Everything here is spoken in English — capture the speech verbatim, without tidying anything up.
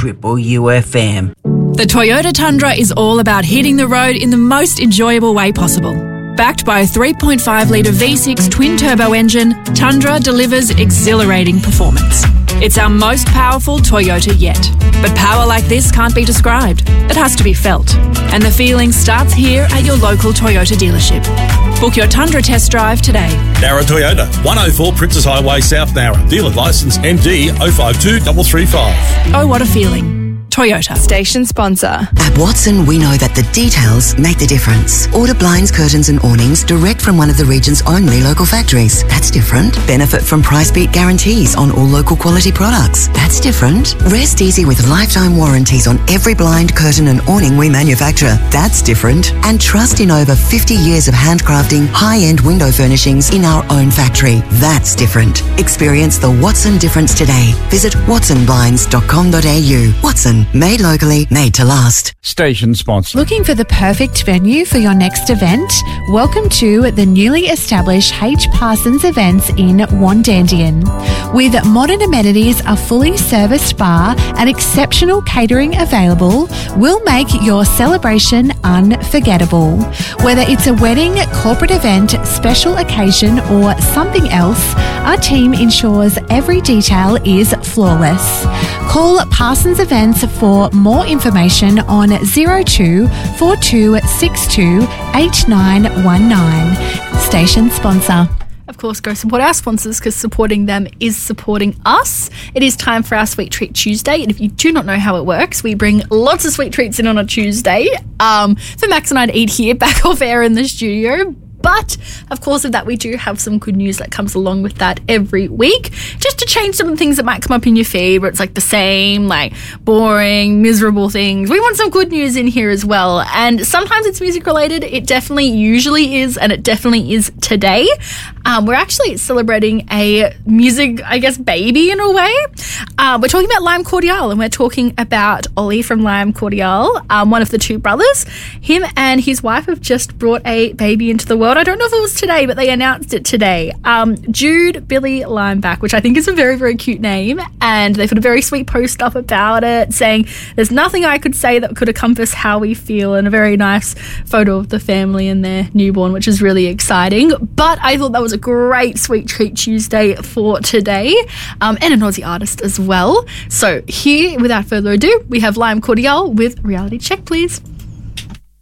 Triple U F M. The Toyota Tundra is all about hitting the road in the most enjoyable way possible. Backed by a three point five litre V six twin-turbo engine, Tundra delivers exhilarating performance. It's our most powerful Toyota yet. But power like this can't be described. It has to be felt. And the feeling starts here at your local Toyota dealership. Book your Tundra test drive today. Nara Toyota, one oh four Princess Highway, South Nara. Dealer licence M D oh five two three three five. Oh, what a feeling. Toyota. Station sponsor. At Watson, we know that the details make the difference. Order blinds, curtains and awnings direct from one of the region's only local factories. That's different. Benefit from price beat guarantees on all local quality products. That's different. Rest easy with lifetime warranties on every blind, curtain and awning we manufacture. That's different. And trust in over fifty years of handcrafting high-end window furnishings in our own factory. That's different. Experience the Watson difference today. Visit watson blinds dot com dot a u. Watson. Made locally, made to last. Station sponsor. Looking for the perfect venue for your next event? Welcome to the newly established H. Parsons Events in Wandandian. With modern amenities, a fully serviced bar and exceptional catering available, we'll make your celebration unforgettable. Whether it's a wedding, corporate event, special occasion or something else, our team ensures every detail is flawless. Call Parsons Events for more information on zero two four two six two eight nine one nine. Station sponsor. Of course, go support our sponsors because supporting them is supporting us. It is time for our Sweet Treat Tuesday. And if you do not know how it works, we bring lots of sweet treats in on a Tuesday um, for Max and I to eat here back off air in the studio. But, of course, with that, we do have some good news that comes along with that every week. Just to change some of the things that might come up in your feed where it's like the same, like boring, miserable things. We want some good news in here as well. And sometimes it's music related. It definitely usually is, and it definitely is today. Um, we're actually celebrating a music, I guess, baby in a way. Uh, we're talking about Lime Cordiale, and we're talking about Ollie from Lime Cordiale, um, one of the two brothers. Him and his wife have just brought a baby into the world. I don't know if it was today, but they announced it today. Um, Jude Billy Limeback, which I think is a very, very cute name. And they put a very sweet post up about it saying, there's nothing I could say that could encompass how we feel, and a very nice photo of the family and their newborn, which is really exciting. But I thought that was a great Sweet Treat Tuesday for today, um, and an Aussie artist as well. So here, without further ado, we have Lime Cordiale with Reality Check, please.